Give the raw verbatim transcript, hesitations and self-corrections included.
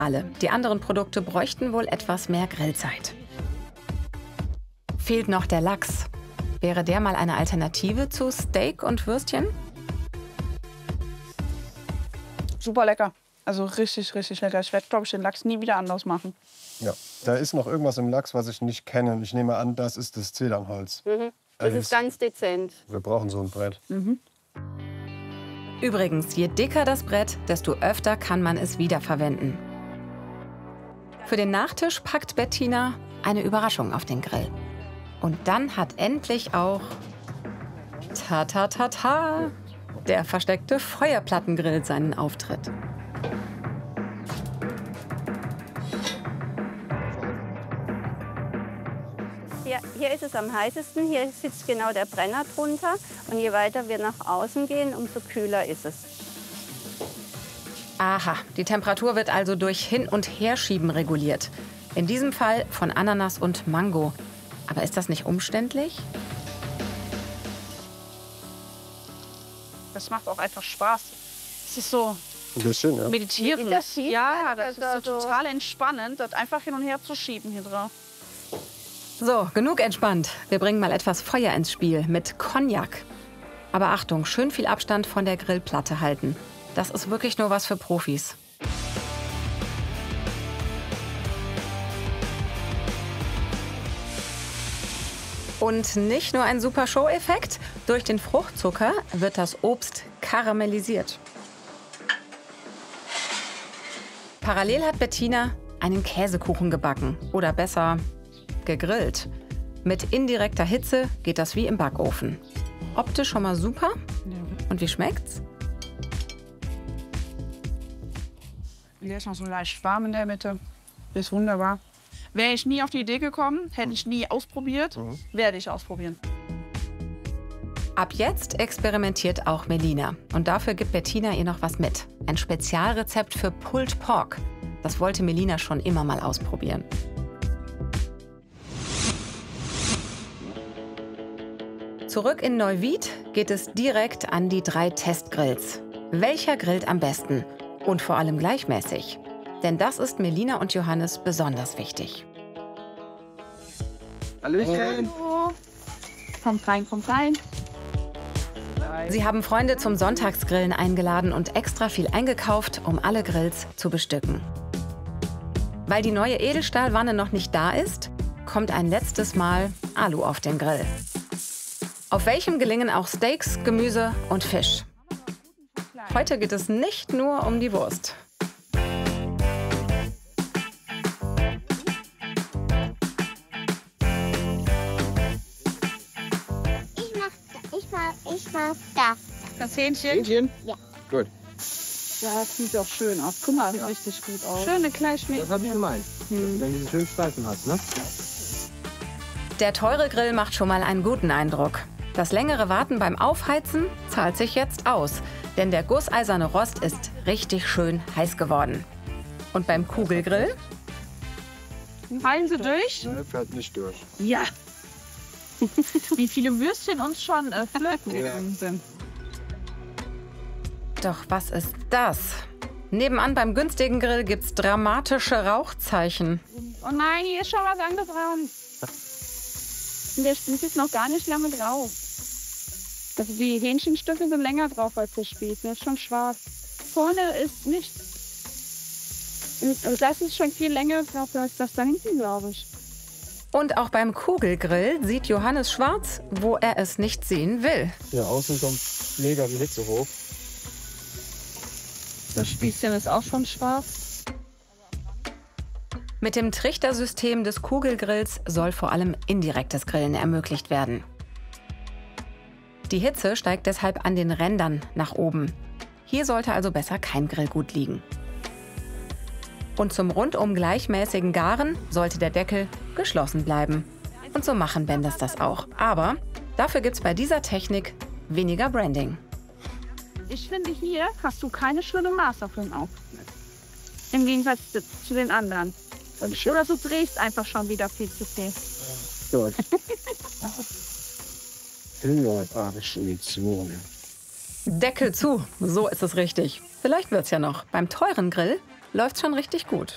Alle. Die anderen Produkte bräuchten wohl etwas mehr Grillzeit. Fehlt noch der Lachs. Wäre der mal eine Alternative zu Steak und Würstchen? Super lecker. Also richtig, richtig lecker. Ich werde, glaube ich, den Lachs nie wieder anders machen. Ja, da ist noch irgendwas im Lachs, was ich nicht kenne. Ich nehme an, das ist das Zedernholz. Mhm. Das ist ganz dezent. Wir brauchen so ein Brett. Mhm. Übrigens, je dicker das Brett, desto öfter kann man es wiederverwenden. Für den Nachtisch packt Bettina eine Überraschung auf den Grill. Und dann hat endlich auch ta ta ta ta der versteckte Feuerplattengrill seinen Auftritt. Hier, hier ist es am heißesten, hier sitzt genau der Brenner drunter. Und je weiter wir nach außen gehen, umso kühler ist es. Aha, die Temperatur wird also durch Hin- und Herschieben reguliert. In diesem Fall von Ananas und Mango. Aber ist das nicht umständlich? Das macht auch einfach Spaß. Es ist so Ein bisschen, ja. meditierend. Ist das viel? Ja, das ist Also- so total entspannend, das einfach hin und her zu schieben hier drauf. So, genug entspannt. Wir bringen mal etwas Feuer ins Spiel mit Cognac. Aber Achtung, schön viel Abstand von der Grillplatte halten. Das ist wirklich nur was für Profis. Und nicht nur ein super Show-Effekt. Durch den Fruchtzucker wird das Obst karamellisiert. Parallel hat Bettina einen Käsekuchen gebacken. Oder besser, gegrillt. Mit indirekter Hitze geht das wie im Backofen. Optisch schon mal super. Und wie schmeckt's? Der ist noch so leicht warm in der Mitte. Das ist wunderbar. Wäre ich nie auf die Idee gekommen, hätte ich nie ausprobiert, Mhm. werde ich ausprobieren. Ab jetzt experimentiert auch Melina. Und dafür gibt Bettina ihr noch was mit. Ein Spezialrezept für Pulled Pork. Das wollte Melina schon immer mal ausprobieren. Zurück in Neuwied geht es direkt an die drei Testgrills. Welcher grillt am besten? Und vor allem gleichmäßig. Denn das ist Melina und Johannes besonders wichtig. Hallöchen. Hallo. Kommt rein, kommt rein. Sie haben Freunde zum Sonntagsgrillen eingeladen und extra viel eingekauft, um alle Grills zu bestücken. Weil die neue Edelstahlwanne noch nicht da ist, kommt ein letztes Mal Alu auf den Grill. Auf welchem gelingen auch Steaks, Gemüse und Fisch. Heute geht es nicht nur um die Wurst. Ich mach, ich mach, ich mach das. Das Hähnchen? Hähnchen? Ja. Gut. Ja, das sieht auch schön aus. Guck mal, sieht richtig gut aus. Schöne Kleinschmiede. Das habe ich gemeint. Wenn du diesen schönen Streifen hast, ne? Der teure Grill macht schon mal einen guten Eindruck. Das längere Warten beim Aufheizen zahlt sich jetzt aus. Denn der gusseiserne Rost ist richtig schön heiß geworden. Und beim Kugelgrill? Fallen Sie durch? Ne, fährt nicht durch. Ja. Wie viele Würstchen uns schon äh, flirten gegangen sind. Doch was ist das? Nebenan beim günstigen Grill gibt's dramatische Rauchzeichen. Oh nein, hier ist schon was anderes dran. Und der Spieß ist noch gar nicht lange drauf. Also die Hähnchenstücke sind länger drauf als der Spieß. Der ist schon schwarz. Vorne ist nichts. Und das ist schon viel länger drauf als das da hinten, glaube ich. Und auch beim Kugelgrill sieht Johannes schwarz, wo er es nicht sehen will. Hier außen kommt mega die Hitze hoch. Das Spießchen ist auch schon schwarz. Mit dem Trichtersystem des Kugelgrills soll vor allem indirektes Grillen ermöglicht werden. Die Hitze steigt deshalb an den Rändern nach oben. Hier sollte also besser kein Grillgut liegen. Und zum rundum gleichmäßigen Garen sollte der Deckel geschlossen bleiben. Und so machen Benders das auch. Aber dafür gibt es bei dieser Technik weniger Branding. Ich finde, hier hast du keine schöne Maß auf den Augen. Im Gegensatz zu den anderen. Oder du drehst einfach schon wieder viel zu viel. Gut. Innovative. Deckel zu, so ist es richtig. Vielleicht wird's ja noch. Beim teuren Grill läuft's schon richtig gut.